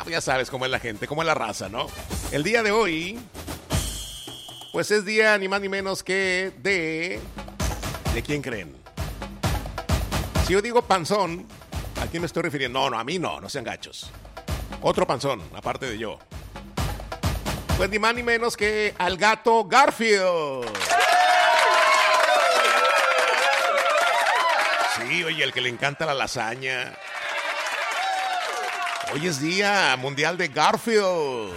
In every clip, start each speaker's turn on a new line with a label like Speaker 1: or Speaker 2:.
Speaker 1: ya sabes cómo es la gente, cómo es la raza, ¿no? El día de hoy, pues es día ni más ni menos que ¿de quién creen? Si yo digo panzón, ¿a quién me estoy refiriendo? No, a mí no sean gachos. Otro panzón, aparte de yo. Pues ni más ni menos que al gato Garfield. Sí, oye, el que le encanta la lasaña. Hoy es día mundial de Garfield.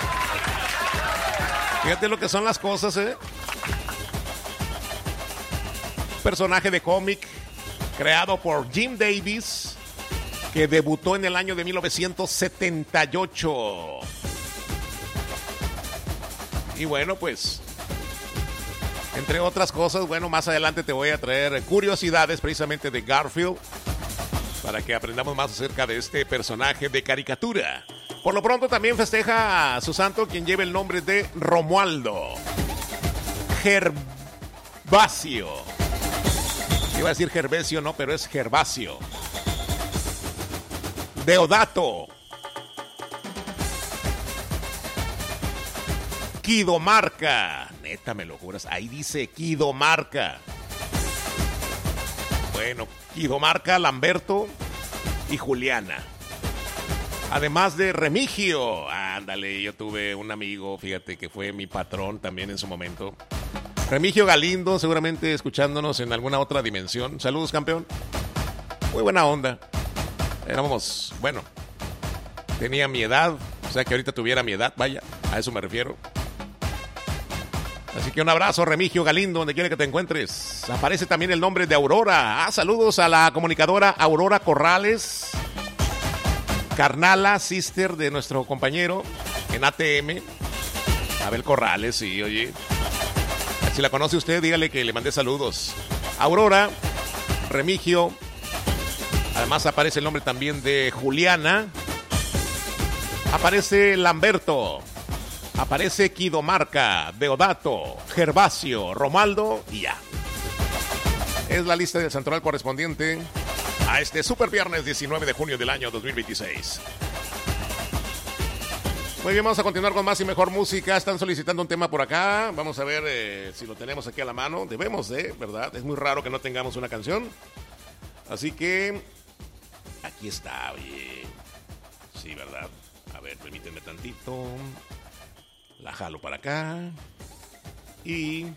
Speaker 1: Fíjate lo que son las cosas, ¿eh? Personaje de cómic creado por Jim Davis, que debutó en el año de 1978. Y bueno, pues, entre otras cosas, bueno, más adelante te voy a traer curiosidades precisamente de Garfield para que aprendamos más acerca de este personaje de caricatura. Por lo pronto también festeja a su santo, quien lleva el nombre de Romualdo Gervasio. Iba a decir Gervasio, no, pero es Gervasio. Deodato. Quidomarca. Neta, me lo juras. Ahí dice Quidomarca. Bueno, Quidomarca, Lamberto y Juliana. Además de Remigio. Ándale, yo tuve un amigo, fíjate, que fue mi patrón también en su momento. Remigio Galindo, seguramente escuchándonos en alguna otra dimensión. Saludos, campeón. Muy buena onda. Éramos, bueno, tenía mi edad. O sea, que ahorita tuviera mi edad, vaya, a eso me refiero. Así que un abrazo, Remigio Galindo, donde quiera que te encuentres. Aparece también el nombre de Aurora. Saludos a la comunicadora Aurora Corrales, carnala, sister de nuestro compañero en ATM, Abel Corrales, sí, oye. Si la conoce usted, dígale que le mandé saludos. Aurora, Remigio. Además aparece el nombre también de Juliana. Aparece Lamberto. Aparece Quidomarca, Deodato, Gervasio, Romualdo y ya. Es la lista del santoral correspondiente a este super viernes 19 de junio del año 2026. Muy bien, vamos a continuar con más y mejor música. Están solicitando un tema por acá. Vamos a ver si lo tenemos aquí a la mano. Debemos de, ¿verdad? Es muy raro que no tengamos una canción. Así que aquí está, oye. Sí, ¿verdad? A ver, permítanme tantito. La jalo para acá. Y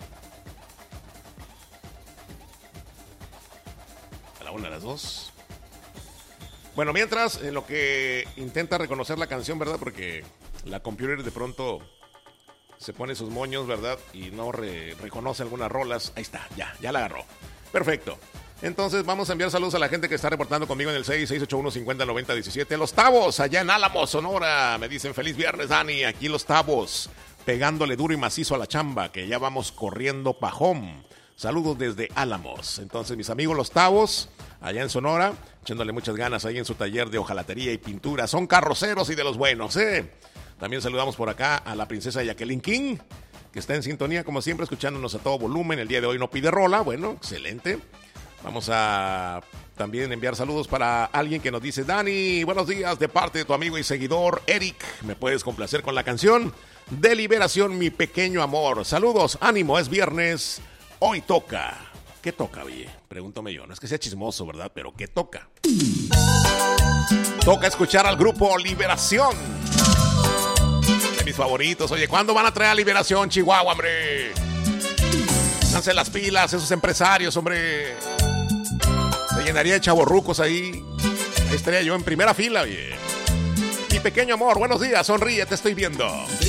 Speaker 1: a la una, a las dos. Bueno, mientras, en lo que intenta reconocer la canción, ¿verdad? Porque la computer de pronto se pone sus moños, ¿verdad? Y no reconoce algunas rolas. Ahí está, ya la agarró. Perfecto. Entonces vamos a enviar saludos a la gente que está reportando conmigo en el 6681-509017. Los Tavos, allá en Álamos, Sonora. Me dicen feliz viernes, Dani. Aquí Los Tavos, pegándole duro y macizo a la chamba, que ya vamos corriendo pajón. Saludos desde Álamos. Entonces, mis amigos Los Tavos, allá en Sonora, echándole muchas ganas ahí en su taller de hojalatería y pintura. Son carroceros y de los buenos, ¿eh? También saludamos por acá a la princesa Jacqueline King, que está en sintonía, como siempre, escuchándonos a todo volumen. El día de hoy no pide rola. Bueno, excelente. Vamos a también enviar saludos para alguien que nos dice: Dani, buenos días, de parte de tu amigo y seguidor Eric. ¿Me puedes complacer con la canción de Liberación, mi pequeño amor? Saludos, ánimo, es viernes, hoy toca. ¿Qué toca, oye? Pregúntame yo, no es que sea chismoso, ¿verdad? Pero ¿qué toca? Toca escuchar al grupo Liberación. De mis favoritos. Oye, ¿cuándo van a traer a Liberación, Chihuahua, hombre? Láncense las pilas, esos empresarios, hombre. Se llenaría de chavorrucos ahí. Ahí estaría yo en primera fila, oye. Mi pequeño amor, buenos días, sonríe, te estoy viendo.